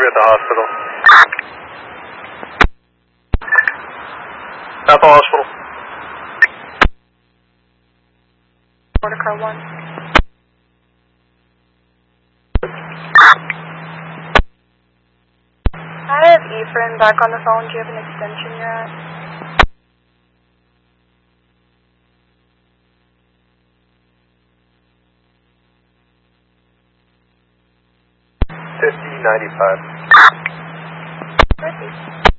at the hospital. Bethel Hospital. Border car 1. I have Ephraim back on the phone. Do you have an extension you're at? $50.95. Ready.